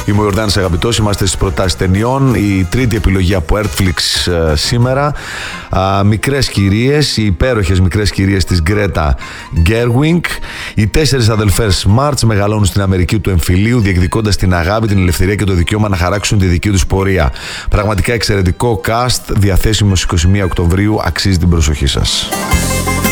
Είμαι ο Ιορδάνης Αγαπητός, είμαστε στις προτάσεις ταινιών. Η τρίτη επιλογή από Artflix σήμερα. Μικρές κυρίες, οι υπέροχες μικρές κυρίες της Γκρέτα Γκέρουινγκ. Οι 4 αδελφές Μάρτς μεγαλώνουν στην Αμερική του εμφυλίου, διεκδικώντας την αγάπη, την ελευθερία και το δικαίωμα να χαράξουν τη δική τους πορεία. Πραγματικά εξαιρετικό cast, διαθέσιμο στις 21 Οκτωβρίου, αξίζει την προσοχή σας.